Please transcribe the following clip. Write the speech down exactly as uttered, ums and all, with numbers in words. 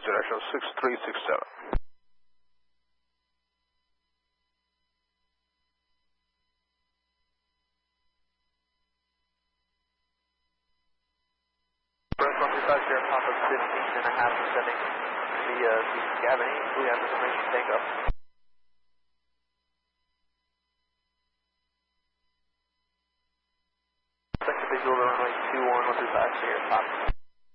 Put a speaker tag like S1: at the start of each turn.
S1: direction six three six seven.
S2: Brent one two five, Sierra Papa fifteen and a half, descending via the Gavin, we have information, tango. Second visual runway two one one two five, Sierra Papa.